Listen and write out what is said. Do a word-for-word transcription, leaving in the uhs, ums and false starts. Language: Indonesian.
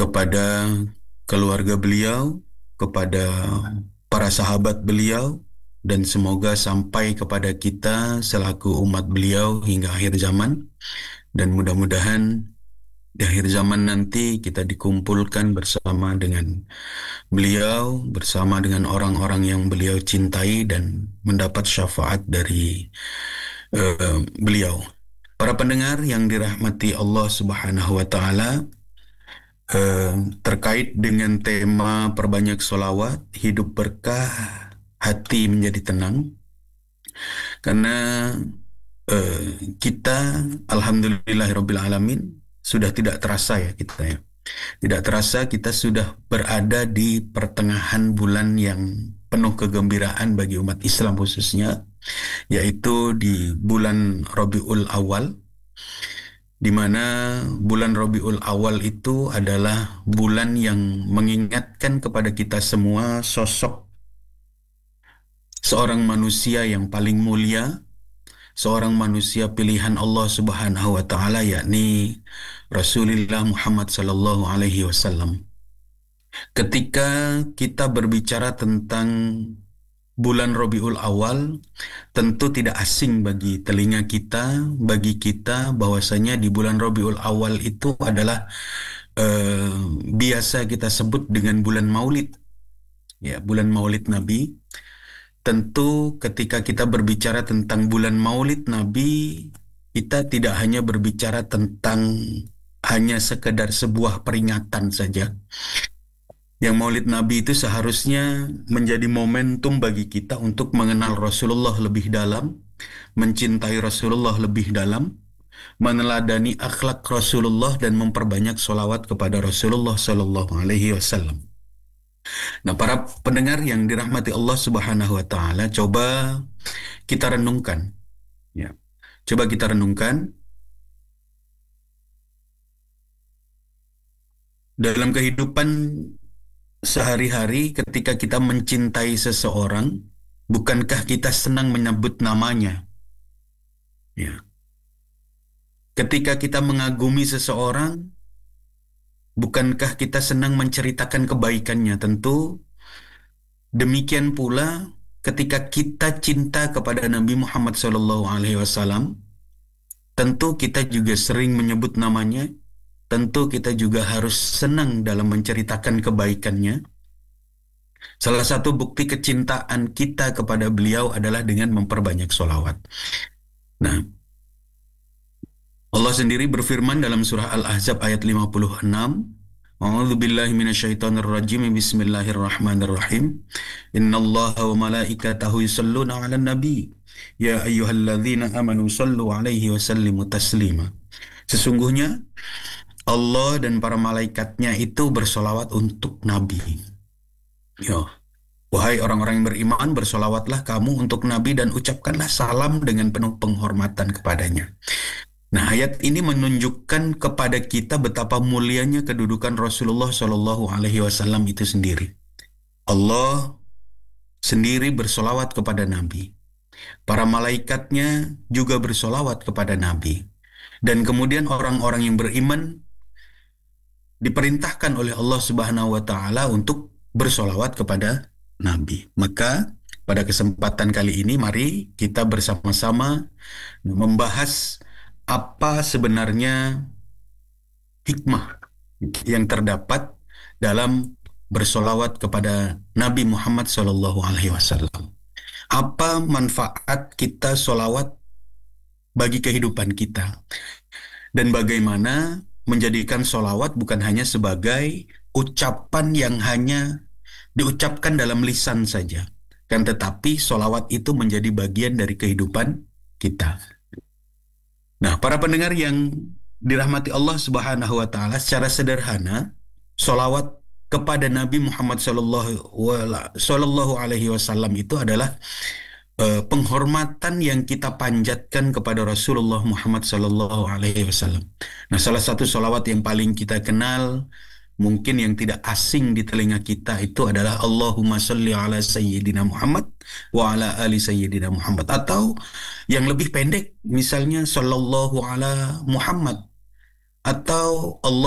kepada keluarga beliau, kepada para sahabat beliau, dan semoga sampai kepada kita selaku umat beliau hingga akhir zaman. Dan mudah-mudahan di akhir zaman nanti kita dikumpulkan bersama dengan beliau, bersama dengan orang-orang yang beliau cintai dan mendapat syafaat dari uh, beliau. Para pendengar yang dirahmati Allah Subhanahu wa Ta'ala, uh, terkait dengan tema perbanyak sholawat, hidup berkah, hati menjadi tenang. Karena uh, kita, alhamdulillahirabbil alamin, sudah tidak terasa ya kita ya. Tidak terasa kita sudah berada di pertengahan bulan yang penuh kegembiraan bagi umat Islam khususnya, yaitu di bulan Rabiul Awal, di mana bulan Rabiul Awal itu adalah bulan yang mengingatkan kepada kita semua sosok seorang manusia yang paling mulia, seorang manusia pilihan Allah Subhanahu wa Ta'ala, yakni Rasulullah Muhammad sallallahu alaihi wasallam. Ketika kita berbicara tentang bulan Rabiul Awal, tentu tidak asing bagi telinga kita, bagi kita bahwasanya di bulan Rabiul Awal itu adalah eh, biasa kita sebut dengan bulan Maulid. Ya, bulan Maulid Nabi. Tentu ketika kita berbicara tentang bulan Maulid Nabi, kita tidak hanya berbicara tentang hanya sekedar sebuah peringatan saja. Yang Maulid Nabi itu seharusnya menjadi momentum bagi kita untuk mengenal Rasulullah lebih dalam, mencintai Rasulullah lebih dalam, meneladani akhlak Rasulullah dan memperbanyak sholawat kepada Rasulullah Sallallahu Alaihi Wasallam. Nah, para pendengar yang dirahmati Allah Subhanahu wa Ta'ala, coba kita renungkan. Ya. Coba kita renungkan. Dalam kehidupan sehari-hari ketika kita mencintai seseorang, bukankah kita senang menyebut namanya? Ya. Ketika kita mengagumi seseorang, bukankah kita senang menceritakan kebaikannya? Tentu demikian pula ketika kita cinta kepada Nabi Muhammad shallallahu alaihi wasallam, tentu kita juga sering menyebut namanya. Tentu kita juga harus senang dalam menceritakan kebaikannya. Salah satu bukti kecintaan kita kepada beliau adalah dengan memperbanyak sholawat. Nah, Allah sendiri berfirman dalam surah Al-Ahzab ayat lima puluh enam, A'udzu billahi minasyaitonir rajim, bismillahirrahmanirrahim. Innallaha wa malaikatahu yusholluna 'alan nabi, ya ayyuhalladzina amanu shallu 'alaihi wa sallimu taslima. Sesungguhnya Allah dan para malaikatnya itu bersolawat untuk Nabi. Ya, wahai orang-orang yang beriman, bersolawatlah kamu untuk Nabi dan ucapkanlah salam dengan penuh penghormatan kepadanya. Nah, ayat ini menunjukkan kepada kita betapa mulianya kedudukan Rasulullah Shallallahu Alaihi Wasallam itu sendiri. Allah sendiri bersolawat kepada Nabi. Para malaikatnya juga bersolawat kepada Nabi. Dan kemudian orang-orang yang beriman diperintahkan oleh Allah Subhanahu wa Ta'ala untuk bersolawat kepada Nabi. Maka pada kesempatan kali ini mari kita bersama-sama membahas apa sebenarnya hikmah yang terdapat dalam bersolawat kepada Nabi Muhammad shallallahu alaihi wasallam. Apa manfaat kita solawat bagi kehidupan kita, dan bagaimana menjadikan solawat bukan hanya sebagai ucapan yang hanya diucapkan dalam lisan saja, kan, tetapi solawat itu menjadi bagian dari kehidupan kita. Nah, para pendengar yang dirahmati Allah Subhanahu wa Ta'ala, secara sederhana, solawat kepada Nabi Muhammad Sallallahu Alaihi Wasallam itu adalah uh, penghormatan yang kita panjatkan kepada Rasulullah Muhammad Sallallahu Alaihi Wasallam. Nah, salah satu solawat yang paling kita kenal, mungkin yang tidak asing di telinga kita, itu adalah Allahumma sholli ala Sayyidina Muhammad wa ala ali Sayyidina Muhammad. Atau yang lebih pendek, misalnya Sallallahu ala Muhammad. Atau Allah